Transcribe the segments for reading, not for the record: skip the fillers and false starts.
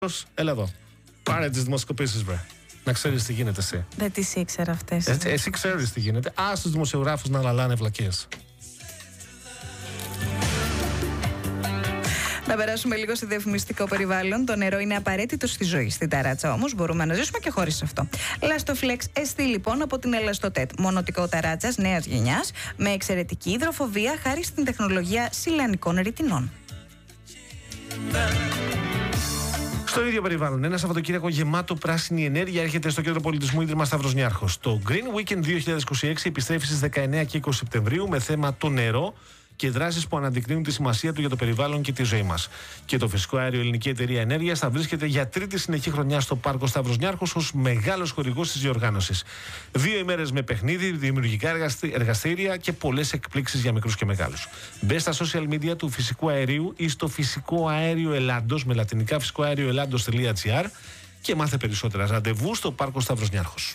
Έλα εδώ. Πάρε τις δημοσκοπήσεις, βρε. Να ξέρεις τι γίνεται εσύ. Δεν τις ήξερα αυτές. Εσύ ξέρεις τι γίνεται. Ας τους δημοσιογράφους να αναλάνε βλακίες. Να περάσουμε λίγο σε διαφημιστικό περιβάλλον. Το νερό είναι απαραίτητο στη ζωή. Στην ταράτσα όμως μπορούμε να ζήσουμε και χωρίς αυτό. Lastoflex εστί λοιπόν από την Elastotet. Μονοτικό ταράτσας νέας γενιάς με εξαιρετική υδροφοβία χάρη στην τεχνολογία σιλανικών ρητινών. Στο ίδιο περιβάλλον, ένα Σαββατοκύριακο γεμάτο πράσινη ενέργεια έρχεται στο Κέντρο Πολιτισμού Ίδρυμα Σταύρος Νιάρχος. Το Green Weekend 2026 επιστρέφει στις 19 και 20 Σεπτεμβρίου με θέμα το νερό και δράσεις που αναδεικνύουν τη σημασία του για το περιβάλλον και τη ζωή μας. Και το φυσικό αέριο Ελληνική Εταιρεία Ενέργειας θα βρίσκεται για τρίτη συνεχή χρονιά στο Πάρκο Σταύρος Νιάρχος ως μεγάλος χορηγός της διοργάνωσης. 2 ημέρες με παιχνίδι, δημιουργικά εργαστήρια και πολλές εκπλήξεις για μικρούς και μεγάλους. Μπε στα social media του Φυσικού Αερίου ή στο Φυσικό Αέριο Ελλάδος με λατινικά φυσικοαερioellados.gr και μάθε περισσότερα. Ραντεβού στο Πάρκο Σταύρος Νιάρχος.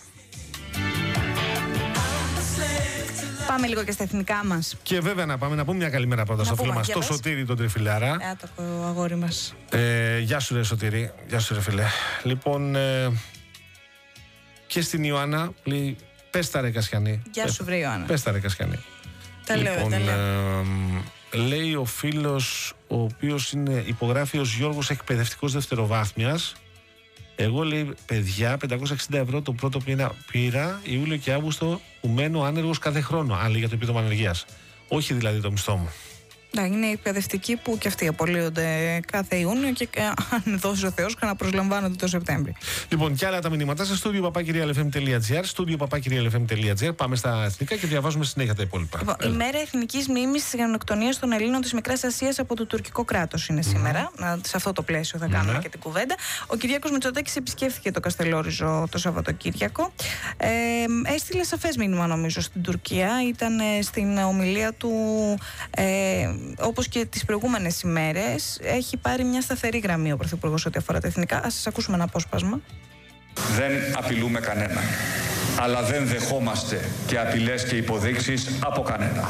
Πάμε λίγο και στα εθνικά μας. Και βέβαια να πάμε να πούμε μια καλημέρα πρώτα στο φίλο μας, το Σωτήρη τον Τριφυλάρα. Το αγόρι μας. Γεια σου ρε Σωτήρη, γεια σου ρε φίλε. Λοιπόν, και στην Ιωάννα λέει, πες τα ρε Κασιανή. Γεια σου βρε Ιωάννα. Πες τα ρε Κασιανή. Τα λέω, τα λέω. Λέει ο φίλος, ο οποίος υπογράφει ως Γιώργος εκπαιδευτικός δευτεροβάθμιας. Εγώ λέει, παιδιά, 560 ευρώ το πρώτο πήρα Ιούλιο και Αύγουστο που μένω άνεργος κάθε χρόνο. Αν λέει για το επίδομα ανεργίας. Όχι δηλαδή το μισθό μου. Είναι οι εκπαιδευτικοί που και αυτοί απολύονται κάθε Ιούνιο και αν δώσει ο Θεός ξαναπροσλαμβάνονται το Σεπτέμβρη. Λοιπόν, και άλλα τα μηνύματά σας στο studio@realfm.gr. Πάμε στα εθνικά και διαβάζουμε συνέχεια τα υπόλοιπα. Λοιπόν, η μέρα εθνικής μνήμης της γενοκτονίας των Ελλήνων της Μικράς Ασίας από το τουρκικό κράτος είναι σήμερα. Σε αυτό το πλαίσιο θα κάνουμε και την κουβέντα. Ο Κυριάκος Μητσοτάκης επισκέφθηκε το Καστελόριζο το Σαββατοκύριακο. Έστειλε σαφές μήνυμα νομίζω στην Τουρκία. Ήταν στην ομιλία του. Όπως και τις προηγούμενες ημέρες, έχει πάρει μια σταθερή γραμμή ο Πρωθυπουργός ό,τι αφορά τα εθνικά. Ας σας ακούσουμε ένα απόσπασμα. Δεν απειλούμε κανένα, αλλά δεν δεχόμαστε και απειλές και υποδείξεις από κανένα.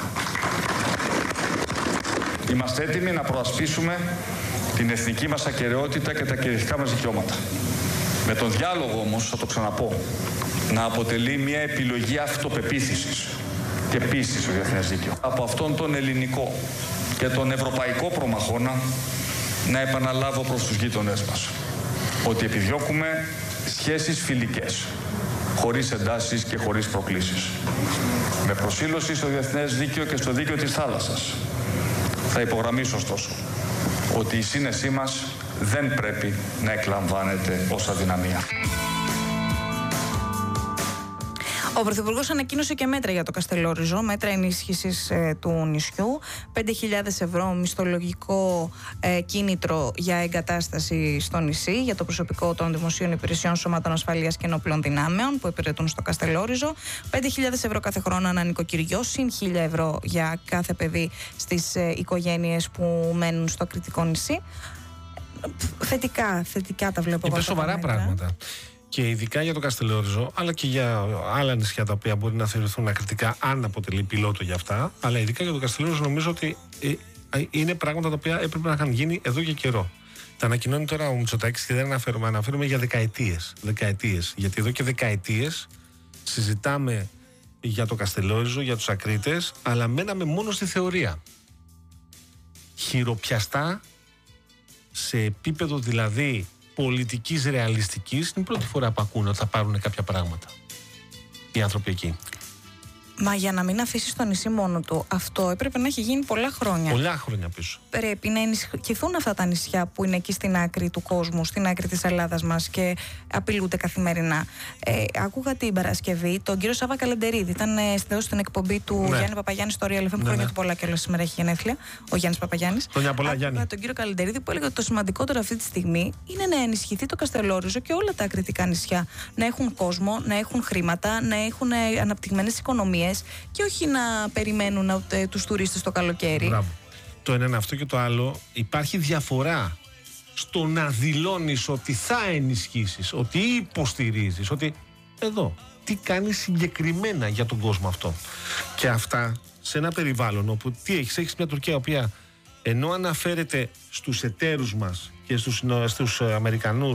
Είμαστε έτοιμοι να προασπίσουμε την εθνική μας ακεραιότητα και τα κυριαρχικά μας δικαιώματα. Με τον διάλογο όμως, θα το ξαναπώ, να αποτελεί μια επιλογή αυτοπεποίθησης και πίστης στο διεθνές δίκαιο. Από αυτόν τον ελληνικό και τον ευρωπαϊκό προμαχώνα να επαναλάβω προς τους γείτονές μας ότι επιδιώκουμε σχέσεις φιλικές, χωρίς εντάσεις και χωρίς προκλήσεις. Με προσήλωση στο διεθνές δίκαιο και στο δίκαιο της θάλασσας. Θα υπογραμμίσω ωστόσο ότι η σύνεσή μας δεν πρέπει να εκλαμβάνεται ως αδυναμία. Ο Πρωθυπουργός ανακοίνωσε και μέτρα για το Καστελόριζο, μέτρα ενίσχυσης του νησιού, 5.000 ευρώ μισθολογικό κίνητρο για εγκατάσταση στο νησί, για το προσωπικό των δημοσίων υπηρεσιών, σωμάτων ασφαλείας και ενόπλων δυνάμεων που υπηρετούν στο Καστελόριζο, 5.000 ευρώ κάθε χρόνο ανά νοικοκυριό, συν 1.000 ευρώ για κάθε παιδί στις οικογένειες που μένουν στο Κρητικό νησί. Θετικά τα βλέπω. Είναι σοβαρά πράγματα. Και ειδικά για το Καστελόριζο, αλλά και για άλλα νησιά τα οποία μπορεί να θεωρηθούν ακριτικά, αν αποτελεί πιλότο για αυτά. Αλλά ειδικά για το Καστελόριζο, νομίζω ότι είναι πράγματα τα οποία έπρεπε να είχαν γίνει εδώ και καιρό. Τα ανακοινώνει τώρα ο Μητσοτάκης και δεν αναφέρομαι για δεκαετίες. Γιατί εδώ και δεκαετίες συζητάμε για το Καστελόριζο, για τους ακρίτες, αλλά μέναμε μόνο στη θεωρία. Χειροπιαστά, σε επίπεδο δηλαδή πολιτικής ρεαλιστικής, είναι η πρώτη φορά που ακούνε ότι θα πάρουν κάποια πράγματα οι άνθρωποι εκεί. Μα για να μην αφήσει το νησί μόνο του, αυτό έπρεπε να έχει γίνει πολλά χρόνια. Πολλά χρόνια πίσω. Πρέπει να ενισχυθούν αυτά τα νησιά που είναι εκεί στην άκρη του κόσμου, στην άκρη της Ελλάδας μας και απειλούνται καθημερινά. Άκουγα την Παρασκευή τον κύριο Σάβα Καλεντερίδη. Ήταν στην εκπομπή του Γιάννη Παπαγιάννη στο Real FM. Χρόνια του πολλά και όλα σήμερα έχει γενέθλια. Ο Γιάννης Παπαγιάννης. Χρόνια πολλά, Γιάννη. Τον κύριο Καλεντερίδη που έλεγε ότι το σημαντικότερο αυτή τη στιγμή είναι να ενισχυθεί το Καστελόριζο και όλα τα ακριτικά νησιά. Να έχουν κόσμο, να έχουν χρήματα, να έχουν αναπτυγμένες οικονομίες. Και όχι να περιμένουν τους τουρίστες το καλοκαίρι. Μπράβο. Το ένα είναι αυτό και το άλλο. Υπάρχει διαφορά στο να δηλώνεις ότι θα ενισχύσεις, ότι υποστηρίζεις, ότι εδώ τι κάνεις συγκεκριμένα για τον κόσμο αυτό. Και αυτά σε ένα περιβάλλον όπου έχεις μια Τουρκία η οποία ενώ αναφέρεται στους εταίρους μας και στους Αμερικανούς